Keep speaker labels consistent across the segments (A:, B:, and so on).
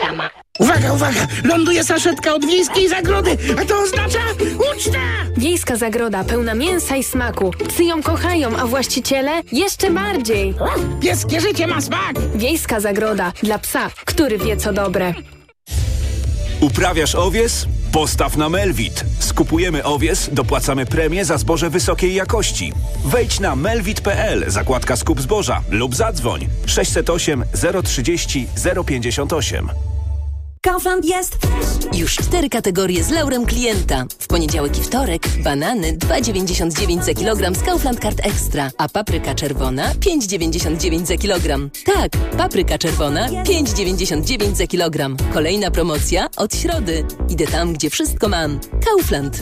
A: Reklama.
B: Uwaga, uwaga! Ląduje saszetka od Wiejskiej Zagrody, a to oznacza ucztę!
C: Wiejska Zagroda pełna mięsa i smaku. Psy ją kochają, a właściciele jeszcze bardziej.
B: Pieskie życie ma smak!
C: Wiejska Zagroda dla psa, który wie co dobre.
D: Uprawiasz owies? Postaw na Melvit. Skupujemy owies, dopłacamy premię za zboże wysokiej jakości. Wejdź na melvit.pl, zakładka skup zboża lub zadzwoń 608 030 058.
E: Kaufland jest już 4 kategorie z laurem klienta. W poniedziałek i wtorek banany 2,99 za kilogram z Kaufland Card Extra, a papryka czerwona 5,99 za kilogram. Tak, papryka czerwona 5,99 za kilogram. Kolejna promocja od środy. Idę tam, gdzie wszystko mam. Kaufland.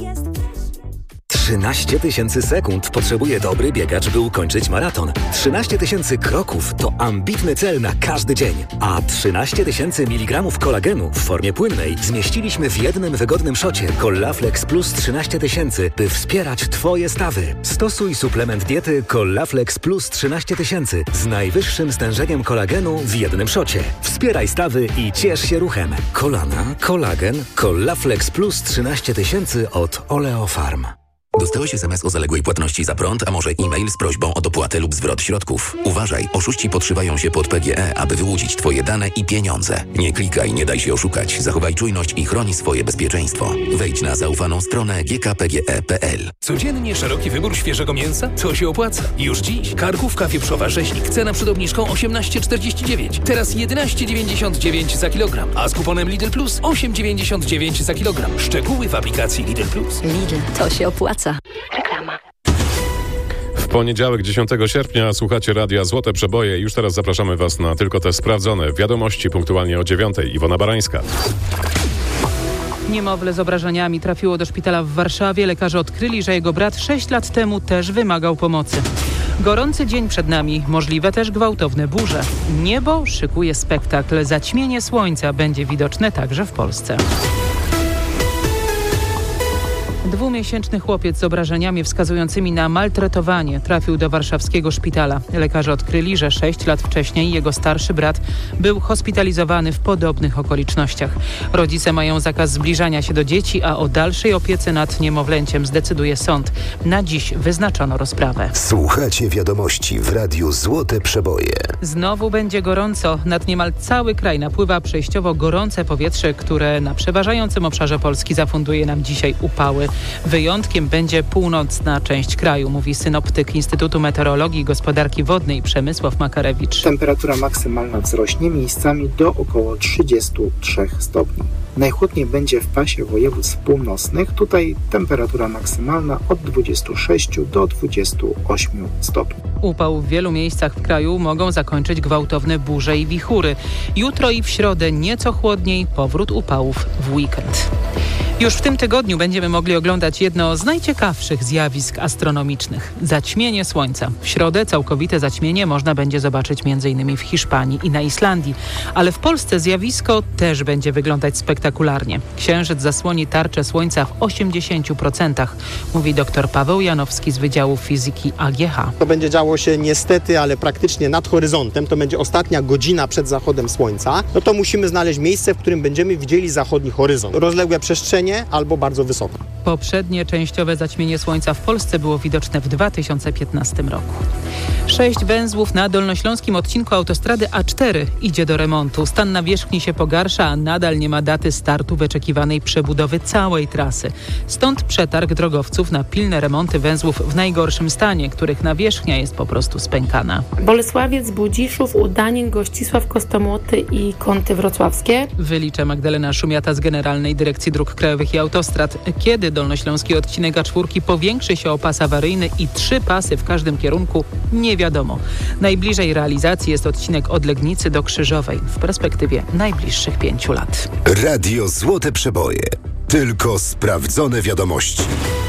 F: 13 000 sekund potrzebuje dobry biegacz, by ukończyć maraton. 13 000 kroków to ambitny cel na każdy dzień. A 13 000 mg kolagenu w formie płynnej zmieściliśmy w jednym wygodnym szocie Collaflex Plus 13 000, by wspierać Twoje stawy. Stosuj suplement diety Collaflex Plus 13 000 z najwyższym stężeniem kolagenu w jednym szocie. Wspieraj stawy i ciesz się ruchem. Kolana, kolagen, Collaflex Plus 13 000 od Oleofarm.
G: Dostałeś SMS o zaległej płatności za prąd, a może e-mail z prośbą o dopłatę lub zwrot środków. Uważaj, oszuści podszywają się pod PGE, aby wyłudzić Twoje dane i pieniądze. Nie klikaj, nie daj się oszukać. Zachowaj czujność i chroni swoje bezpieczeństwo. Wejdź na zaufaną stronę gkpge.pl.
H: Codziennie szeroki wybór świeżego mięsa? To się opłaca. Już dziś karkówka wieprzowa rzeźnik. Cena przed obniżką 18,49. Teraz 11,99 za kilogram. A z kuponem Lidl Plus 8,99 za kilogram. Szczegóły w aplikacji Lidl Plus.
E: Lidl, to się opłaca.
A: Reklama.
I: W poniedziałek 10 sierpnia słuchacie Radia Złote Przeboje. Już teraz zapraszamy Was na tylko te sprawdzone wiadomości punktualnie o 9. Iwona Barańska.
J: Niemowlę z obrażeniami trafiło do szpitala w Warszawie. Lekarze odkryli, że jego brat 6 lat temu też wymagał pomocy. Gorący dzień przed nami, możliwe też gwałtowne burze. Niebo szykuje spektakl. Zaćmienie słońca będzie widoczne także w Polsce. 2-miesięczny chłopiec z obrażeniami wskazującymi na maltretowanie trafił do warszawskiego szpitala. Lekarze odkryli, że 6 lat wcześniej jego starszy brat był hospitalizowany w podobnych okolicznościach. Rodzice mają zakaz zbliżania się do dzieci, a o dalszej opiece nad niemowlęciem zdecyduje sąd. Na dziś wyznaczono rozprawę.
K: Słuchacie wiadomości w Radiu Złote Przeboje.
J: Znowu będzie gorąco. Nad niemal cały kraj napływa przejściowo gorące powietrze, które na przeważającym obszarze Polski zafunduje nam dzisiaj upały. Wyjątkiem będzie północna część kraju, mówi synoptyk Instytutu Meteorologii i Gospodarki Wodnej Przemysław Makarewicz.
L: Temperatura maksymalna wzrośnie miejscami do około 33 stopni. Najchłodniej będzie w pasie województw północnych. Tutaj temperatura maksymalna od 26 do 28 stopni.
J: Upał w wielu miejscach w kraju mogą zakończyć gwałtowne burze i wichury. Jutro i w środę nieco chłodniej, powrót upałów w weekend. Już w tym tygodniu będziemy mogli oglądać jedno z najciekawszych zjawisk astronomicznych – zaćmienie Słońca. W środę całkowite zaćmienie można będzie zobaczyć m.in. w Hiszpanii i na Islandii. Ale w Polsce zjawisko też będzie wyglądać spektakularnie. Księżyc zasłoni tarczę Słońca w 80%, mówi dr Paweł Janowski z Wydziału Fizyki AGH.
M: To będzie działo się niestety, ale praktycznie nad horyzontem. To będzie ostatnia godzina przed zachodem Słońca. No to musimy znaleźć miejsce, w którym będziemy widzieli zachodni horyzont. Rozległe przestrzenie albo bardzo wysoko.
J: Poprzednie częściowe zaćmienie Słońca w Polsce było widoczne w 2015 roku. 6 węzłów na dolnośląskim odcinku autostrady A4 idzie do remontu. Stan nawierzchni się pogarsza, a nadal nie ma daty startu wyczekiwanej przebudowy całej trasy. Stąd przetarg drogowców na pilne remonty węzłów w najgorszym stanie, których nawierzchnia jest po prostu spękana.
N: Bolesławiec, Budziszów, Udanin, Gościsław, Kostomłoty i Kąty Wrocławskie.
J: Wylicza Magdalena Szumiata z Generalnej Dyrekcji Dróg Krajowych i Autostrad. Kiedy dolnośląski odcinek A4 powiększy się o pas awaryjny i 3 pasy w każdym kierunku, nie wiadomo. Najbliżej realizacji jest odcinek od Legnicy do Krzyżowej w perspektywie najbliższych 5 lat.
K: Radio Złote Przeboje. Tylko sprawdzone wiadomości.